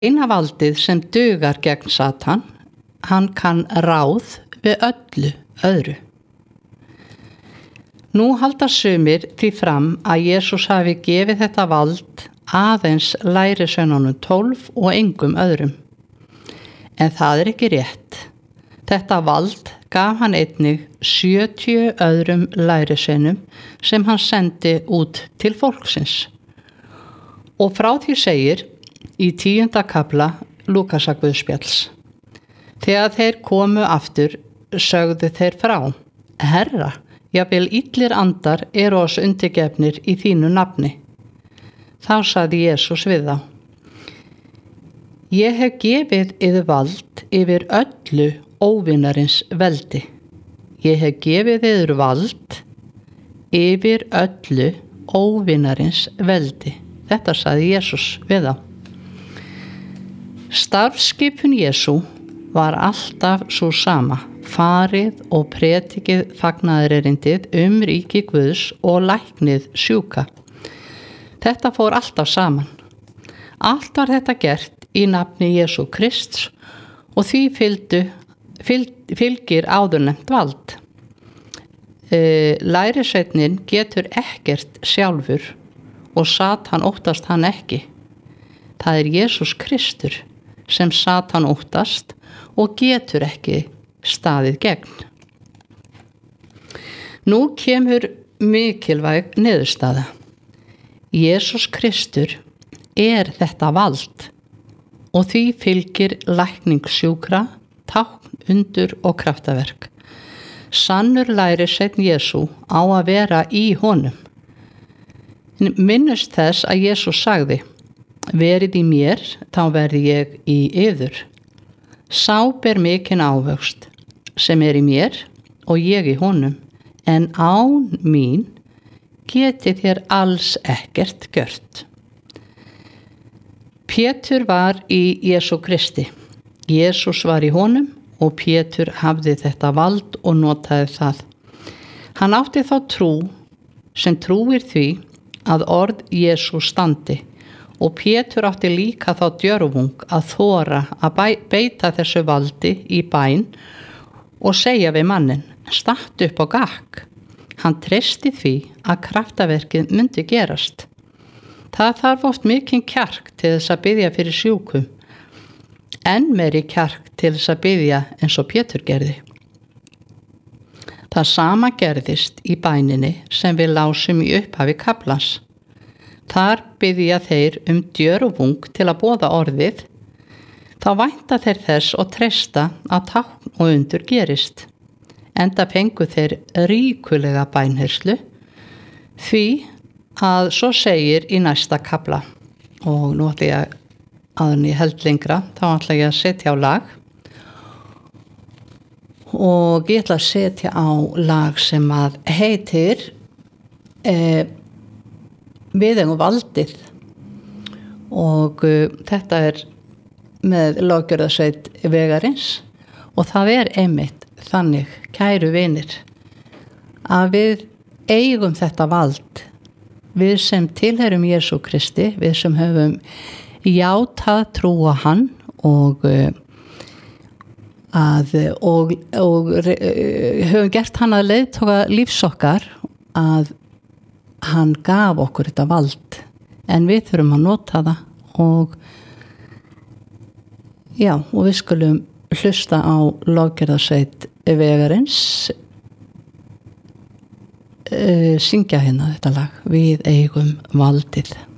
Eina valdið sem dugar gegn Satan, hann kann ráð við öllu öðru. Nú halda sumir því fram að Jesús hafi gefið þetta vald aðeins lærisveinunum 12 og engum öðrum. En það ekki rétt. Þetta vald gaf hann einnig 70 öðrum lærisveinum sem hann sendi út til fólksins. Og frá því segir í 10. kafla Lúkasarguðspjalls: Þegar þeir komu aftur, sögðu þeir frá: Herra, jafnvel illir andar eru oss undirgefnir í þínu nafni. Þá sagði Jesús við þá: Ég hef gefið yður vald yfir öllu óvinarins veldi. Ég hef gefið yður vald yfir öllu óvinarins veldi. Þetta sagði Jesús við þá. Starfskipun Jesú var alltaf svo sama: farið og predikið fagnaðarerindið ríki Guðs og læknið sjúka. Þetta fór alltaf saman. Allt var þetta gert í nafni Jesú Krists og því fylgir áðurnefnt vald. Lærisveinninn getur ekkert sjálfur og Satan óttast hann ekki. Það Jesús Kristur sem Satan óttast og getur ekki staðið gegn. Nú kemur mikilvæg niðurstaða. Jesús Kristur þetta vald og því fylgir lækning sjúkra, tákn, undur og kraftaverk. Sannur lærisveinn Jesú á að vera í honum. Minnist þess að Jesús sagði: Verið í mér, þá verði ég í yður. Sá ber mikinn ávöxt sem í mér og ég í honum, en án mín getið þér alls ekkert gjört. Pétur var í Jesú Kristi. Jesús var í honum og Pétur hafði þetta vald og notaði það. Hann átti þá trú sem trúir því að orð Jesú standi, og Pétur átti líka þá djörfung að þora að beita þessu valdi í bæn og segja við manninn: stattu upp á gakk. Hann treysti því að kraftaverkið myndi gerast. Það þarf oft mikinn kjark til þess að biðja fyrir sjúkum, enn meiri kjark til þess að biðja eins og Pétur gerði. Það sama gerðist í bæninni sem við lásum í upphafi kaflans. Þar biðja þeir djörfung til að boða orðið. Þá vænta þeir þess og treysta að tákn og undur gerist. Enda fengu þeir ríkulega bænheyrslu, því að svo segir í næsta kafla. Og nú ætla ég áður en ég held lengra, þá ætla ég að setja á lag. Og ég ætla að setja á lag sem að heitir Við eigum valdið. Og þetta með löggjörðarsveit Vegarins, og það einmitt þannig, kæru vinir, að við eigum þetta vald. Við sem tilheyrum Jesú Kristi, við sem höfum játað trúa hann og höfum gert hann að leiðtoga lífs okkar, að hann gaf okkur þetta vald, en við þurfum að nota það og við skulum hlusta á löggjörðarsveit Vegarins syngja hérna þetta lag, Við eigum valdið.